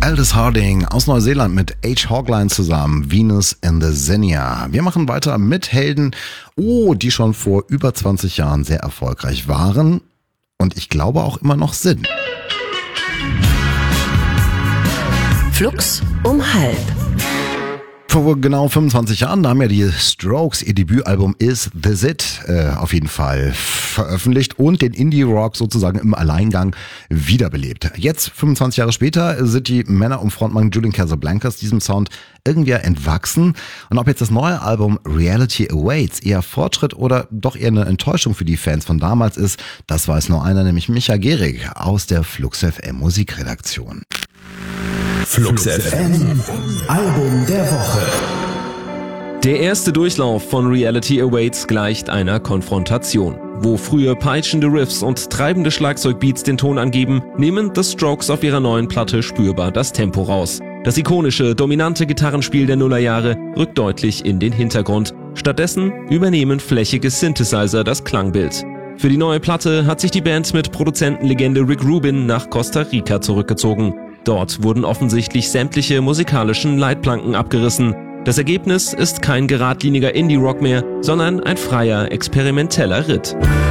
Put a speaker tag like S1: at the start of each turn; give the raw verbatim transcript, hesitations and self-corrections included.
S1: Aldous Harding aus Neuseeland mit H. Hogline zusammen, Venus in the Xenia. Wir machen weiter mit Helden, oh, die schon vor über zwanzig Jahren sehr erfolgreich waren und ich glaube auch immer noch sind.
S2: Flux um halb.
S1: Vor genau fünfundzwanzig Jahren, da haben ja die Strokes ihr Debütalbum Is This It äh, auf jeden Fall veröffentlicht und den Indie-Rock sozusagen im Alleingang wiederbelebt. Jetzt, fünfundzwanzig Jahre später, sind die Männer um Frontmann Julian Casablancas diesem Sound irgendwie entwachsen. Und ob jetzt das neue Album Reality Awaits eher Fortschritt oder doch eher eine Enttäuschung für die Fans von damals ist, das weiß nur einer, nämlich Micha Gehrig aus der Flux F M Musikredaktion.
S3: Flux F M, Album der Woche.
S4: Der erste Durchlauf von Reality Awaits gleicht einer Konfrontation. Wo früher peitschende Riffs und treibende Schlagzeugbeats den Ton angeben, nehmen The Strokes auf ihrer neuen Platte spürbar das Tempo raus. Das ikonische, dominante Gitarrenspiel der Nullerjahre rückt deutlich in den Hintergrund. Stattdessen übernehmen flächige Synthesizer das Klangbild. Für die neue Platte hat sich die Band mit Produzentenlegende Rick Rubin nach Costa Rica zurückgezogen. Dort wurden offensichtlich sämtliche musikalischen Leitplanken abgerissen. Das Ergebnis ist kein geradliniger Indie-Rock mehr, sondern ein freier, experimenteller Ritt.